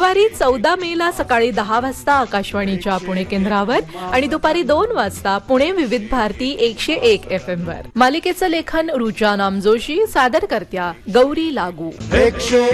रविवारी 14 मेला सकाळी 10 वाजता आकाशवाणीच्या पुणे केंद्रावर आणि दुपारी 2 वाजता पुणे विविध भारती 101 FM वर. मालिकेचं लेखन रुचा नामजोशी, सादर करत्या गौरी लागू.